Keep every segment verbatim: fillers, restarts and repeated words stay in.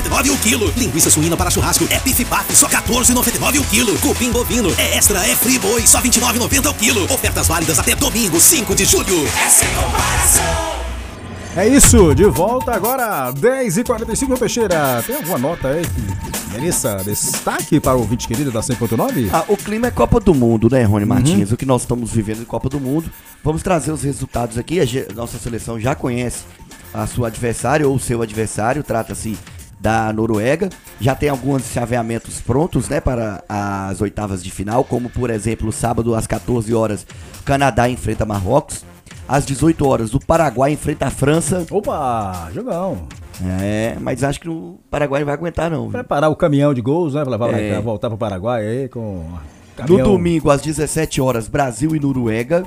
e nove o quilo. Linguiça suína para churrasco é Pif Paf, só quatorze e noventa e nove o quilo. Cupim bovino é Extra, é Free Boi, só vinte e nove e noventa o quilo. Ofertas válidas até domingo, cinco de julho. É sem comparação. É isso, de volta agora, dez e quarenta e cinco, Teixeira. Tem alguma nota aí que mereça destaque para o ouvinte querido da cem ponto nove? Ah, o clima é Copa do Mundo, né, Rony Martins? Uhum. O que nós estamos vivendo em Copa do Mundo. Vamos trazer os resultados aqui. A nossa seleção já conhece a sua adversária ou o seu adversário. Trata-se da Noruega. Já tem alguns chaveamentos prontos, né, para as oitavas de final, como, por exemplo, sábado às quatorze horas, o Canadá enfrenta Marrocos. Às dezoito horas, o Paraguai enfrenta a França. Opa, jogão. É, mas acho que o Paraguai não vai aguentar, não. Preparar o caminhão de gols, né? Pra levar é. pra voltar pro Paraguai aí com. Caminhão. No domingo, às dezessete horas, Brasil e Noruega.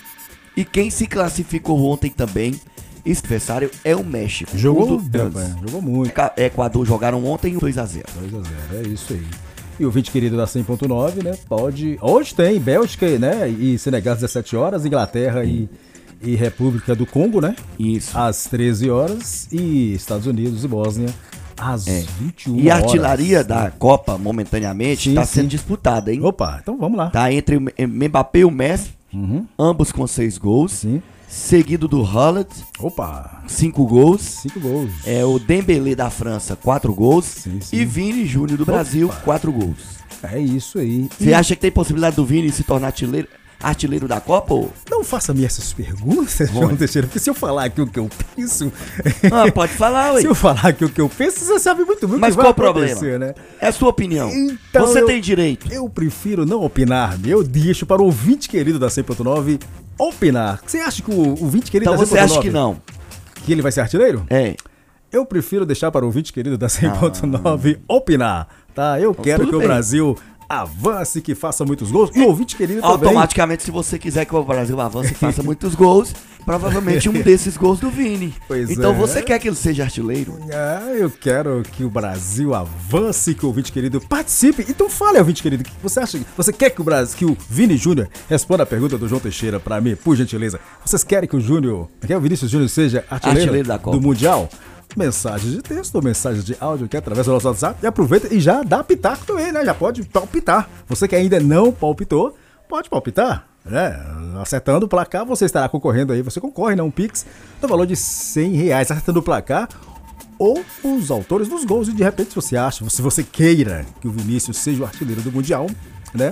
E quem se classificou ontem também, esse adversário é o México. Jogou, jogou muito. Equador jogaram ontem dois a zero. dois a zero, é isso aí. E o ouvinte querido da cem ponto nove, né? Pode. Hoje tem Bélgica, né? E Senegal às dezessete horas, Inglaterra e. E República do Congo, né? Isso. Às treze horas. E Estados Unidos e Bósnia às é. vinte e uma horas. E a artilharia da Copa, momentaneamente, está sendo disputada, hein? Opa, então vamos lá. Tá entre o Mbappé e o Messi, uhum. ambos com seis gols. Sim. Seguido do Haaland. Opa! Cinco gols. Cinco gols. É o Dembélé da França, quatro gols. Sim, sim. E Vini Júnior do Opa. Brasil, quatro gols. É isso aí. Você e... acha que tem possibilidade do Vini se tornar artilheiro? Artilheiro da Copa? Ou? Não faça-me essas perguntas, João Teixeira, porque se eu falar aqui o que eu penso... Ah, pode falar, ué. Se eu falar aqui o que eu penso, você sabe muito bem o que Mas vai qual o problema? Né? É a sua opinião. Então você eu, tem direito. Eu prefiro não opinar, eu deixo para o ouvinte querido da cem ponto nove opinar. Você acha que o ouvinte querido então da cem ponto nove... Então você acha que não? Que ele vai ser artilheiro? É. Eu prefiro deixar para o ouvinte querido da cem ponto nove ah. opinar, tá? Eu então, quero que bem. o Brasil... avance, que faça muitos gols. E o ouvinte querido também. Automaticamente, se você quiser que o Brasil avance e faça muitos gols, provavelmente um desses gols do Vini. Pois então é. você quer que ele seja artilheiro? Ah, eu quero que o Brasil avance, que o ouvinte querido participe. Então fale, ouvinte querido, que você acha? Você quer que o Brasil, que o Vini Júnior responda a pergunta do João Teixeira pra mim, por gentileza? Vocês querem que o Júnior, que o Vinícius Júnior seja artilheiro, artilheiro da Copa. do Mundial? Mensagem de texto ou mensagem de áudio que é através do nosso WhatsApp. E aproveita e já dá pitaco também, né? Já pode palpitar. Você que ainda não palpitou, pode palpitar, né? Acertando o placar, você estará concorrendo aí. Você concorre, né? Um Pix no valor de cem reais. Acertando o placar ou os autores dos gols. E de repente, se você acha, se você queira que o Vinícius seja o artilheiro do Mundial, né?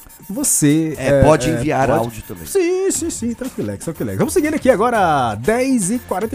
Você é, é, pode enviar é, pode... áudio também. Sim, sim, sim. Tranquilex, tranquilex. Vamos seguindo aqui agora, dez e quarenta e um.